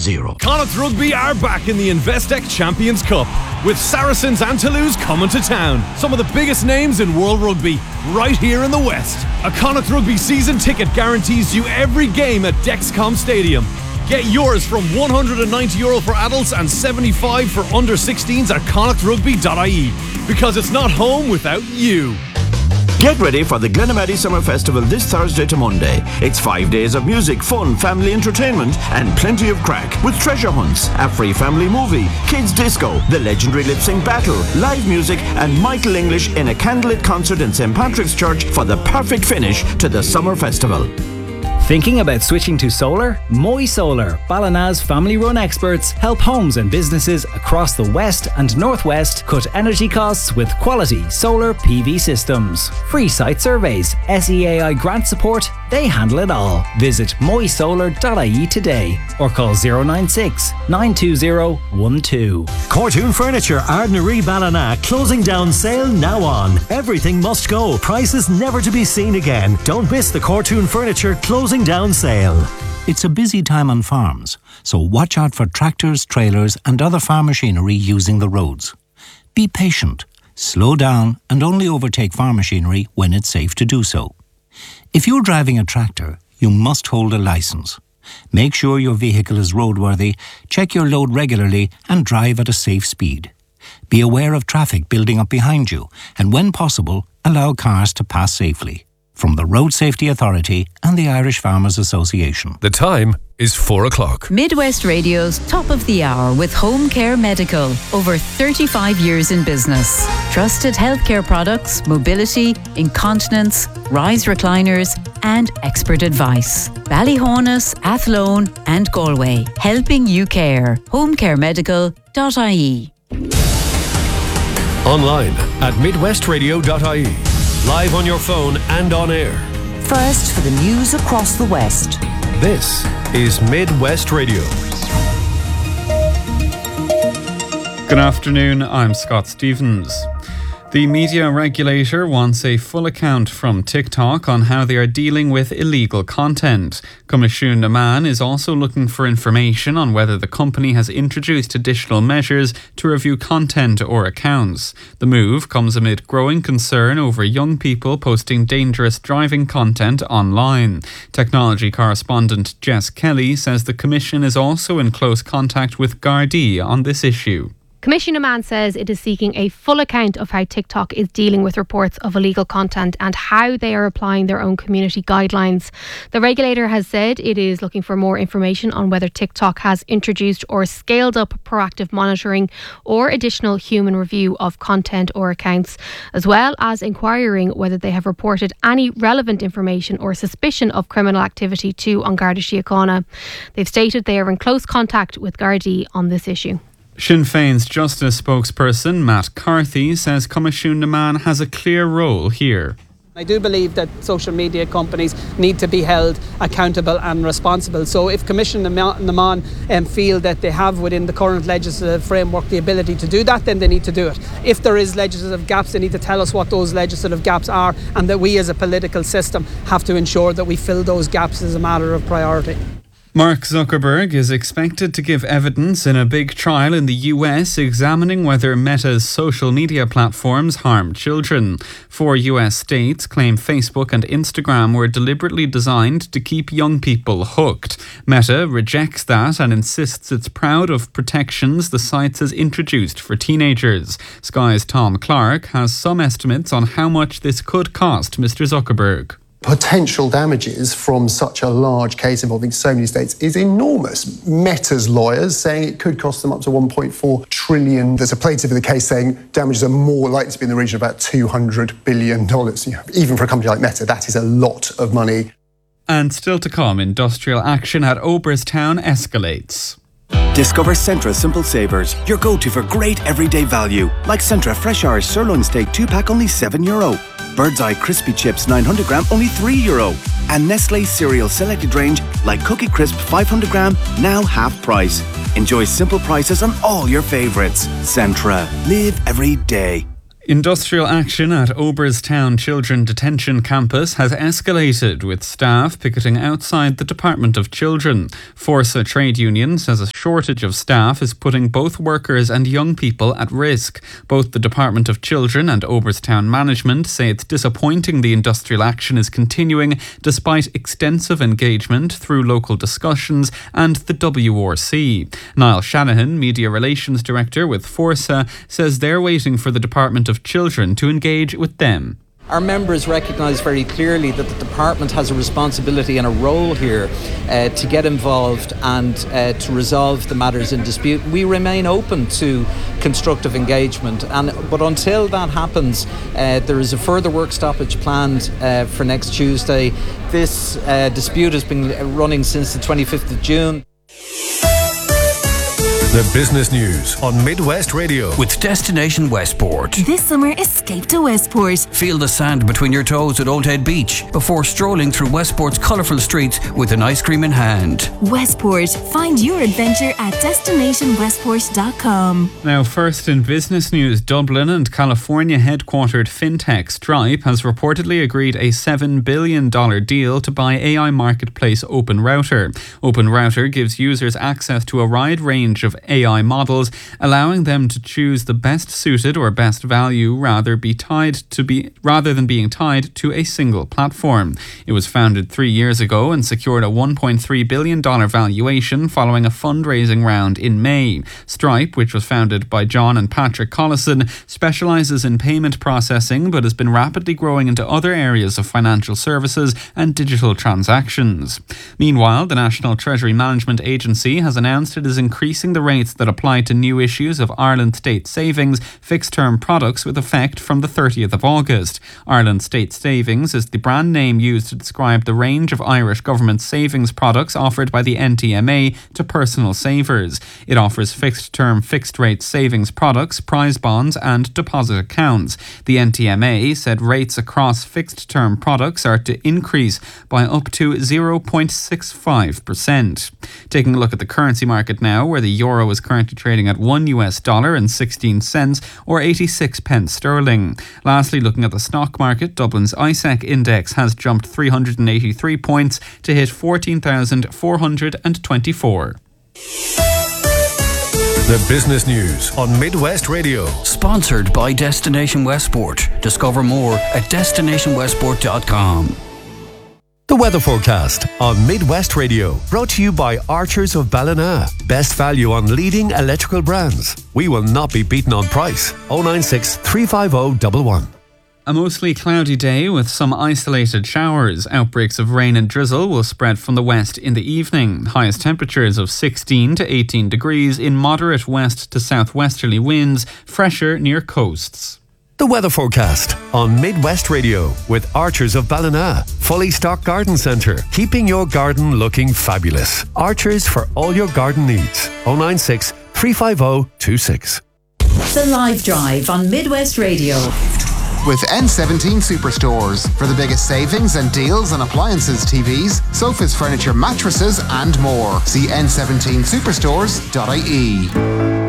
000. Connacht Rugby are back in the Investec Champions Cup, with Saracens and Toulouse coming to town. Some of the biggest names in world rugby, right here in the West. A Connacht Rugby season ticket guarantees you every game at Dexcom Stadium. Get yours from €190 for adults and $75 for under 16s at connachtrugby.ie. Because it's not home without you. Get ready for the Glenamaddy Summer Festival this Thursday to Monday. It's 5 days of music, fun, family entertainment and plenty of crack with treasure hunts, a free family movie, kids disco, the legendary lip sync battle, live music and Michael English in a candlelit concert in St. Patrick's Church for the perfect finish to the summer festival. Thinking about switching to solar? Moy Solar, Ballina's family-run experts, help homes and businesses across the West and Northwest cut energy costs with quality solar PV systems. Free site surveys, SEAI grant support, they handle it all. Visit moysolar.ie today or call 096 920 12. Cortoon Furniture, Ardnaree Ballina, closing down sale now on. Everything must go, prices never to be seen again. Don't miss the Cortoon Furniture closing down sale. It's a busy time on farms, so watch out for tractors, trailers and other farm machinery using the roads. Be patient, slow down and only overtake farm machinery when it's safe to do so. If you're driving a tractor, you must hold a licence. Make sure your vehicle is roadworthy, check your load regularly and drive at a safe speed. Be aware of traffic building up behind you and when possible, allow cars to pass safely. From the Road Safety Authority and the Irish Farmers Association. The time is 4 o'clock. Midwest Radio's Top of the Hour with Home Care Medical. Over 35 years in business. Trusted healthcare products, mobility, incontinence, rise recliners and expert advice. Ballyhonus, Athlone and Galway. Helping you care. homecaremedical.ie. Online at midwestradio.ie. Live on your phone and on air. First for the news across the West. This is Midwest Radio. Good afternoon, I'm Scott Stevens. The media regulator wants a full account from TikTok on how they are dealing with illegal content. Comisiún na Meán is also looking for information on whether the company has introduced additional measures to review content or accounts. The move comes amid growing concern over young people posting dangerous driving content online. Technology correspondent Jess Kelly says the Commission is also in close contact with Gardaí on this issue. Comisiún na Meán says it is seeking a full account of how TikTok is dealing with reports of illegal content and how they are applying their own community guidelines. The regulator has said it is looking for more information on whether TikTok has introduced or scaled up proactive monitoring or additional human review of content or accounts, as well as inquiring whether they have reported any relevant information or suspicion of criminal activity to An Garda Síochána. They've stated they are in close contact with Gardaí on this issue. Sinn Féin's Justice spokesperson Matt Carthy says Comisiún na Meán has a clear role here. I do believe that social media companies need to be held accountable and responsible. So if Comisiún na Meán feel that they have within the current legislative framework the ability to do that, then they need to do it. If there is legislative gaps, they need to tell us what those legislative gaps are, and that we as a political system have to ensure that we fill those gaps as a matter of priority. Mark Zuckerberg is expected to give evidence in a big trial in the US examining whether Meta's social media platforms harm children. 4 US states claim Facebook and Instagram were deliberately designed to keep young people hooked. Meta rejects that and insists it's proud of protections the site has introduced for teenagers. Sky's Tom Clark has some estimates on how much this could cost Mr. Zuckerberg. Potential damages from such a large case involving so many states is enormous. Meta's lawyers saying it could cost them up to $1.4 trillion. There's a plaintiff in the case saying damages are more likely to be in the region of about $200 billion. Even for a company like Meta, that is a lot of money. And still to come, industrial action at Oberstown escalates. Discover Centra Simple Savers, your go-to for great everyday value. Like Centra Fresh Irish Sirloin Steak 2-pack, only €7. Bird's Eye Crispy Chips 900 gram, only €3. And Nestle Cereal Selected Range, like Cookie Crisp 500 gram, now half price. Enjoy simple prices on all your favourites. Centra. Live every day. Industrial action at Oberstown Children Detention Campus has escalated, with staff picketing outside the Department of Children. Forsa Trade Union says a shortage of staff is putting both workers and young people at risk. Both the Department of Children and Oberstown management say it's disappointing the industrial action is continuing despite extensive engagement through local discussions and the WRC. Niall Shanahan, Media Relations Director with Forsa, says they're waiting for the Department of Children to engage with them. Our members recognise very clearly that the department has a responsibility and a role here to get involved and to resolve the matters in dispute. We remain open to constructive engagement, but until that happens, there is a further work stoppage planned for next Tuesday. This dispute has been running since the 25th of June. The business news on Midwest Radio. With Destination Westport. This summer, escape to Westport. Feel the sand between your toes at Old Head Beach before strolling through Westport's colourful streets with an ice cream in hand. Westport. Find your adventure at destinationwestport.com. Now, first in business news, Dublin and California headquartered fintech Stripe has reportedly agreed a $7 billion deal to buy AI marketplace OpenRouter. OpenRouter gives users access to a wide range of AI models, allowing them to choose the best suited or best value rather than being tied to a single platform. It was founded 3 years ago and secured a $1.3 billion valuation following a fundraising round in May. Stripe, which was founded by John and Patrick Collison, specialises in payment processing but has been rapidly growing into other areas of financial services and digital transactions. Meanwhile, the National Treasury Management Agency has announced it is increasing the rates that apply to new issues of Ireland State Savings fixed-term products with effect from the 30th of August. Ireland State Savings is the brand name used to describe the range of Irish government savings products offered by the NTMA to personal savers. It offers fixed-term, fixed-rate savings products, prize bonds and deposit accounts. The NTMA said rates across fixed-term products are to increase by up to 0.65%. Taking a look at the currency market now, where the euro is currently trading at $1.16 or 86 pence sterling. Lastly, looking at the stock market, Dublin's ISEC index has jumped 383 points to hit 14,424. The business news on Midwest Radio. Sponsored by Destination Westport. Discover more at destinationwestport.com. The weather forecast on Midwest Radio, brought to you by Archers of Ballina. Best value on leading electrical brands. We will not be beaten on price. 096 350 11. A mostly cloudy day with some isolated showers. Outbreaks of rain and drizzle will spread from the west in the evening. Highest temperatures of 16 to 18 degrees in moderate west to southwesterly winds, fresher near coasts. The weather forecast on Midwest Radio with Archers of Ballina. Fully stocked garden centre, keeping your garden looking fabulous. Archers for all your garden needs. 096 350 26. The Live Drive on Midwest Radio. With N17 Superstores for the biggest savings and deals on appliances, TVs, sofas, furniture, mattresses and more. See n17superstores.ie.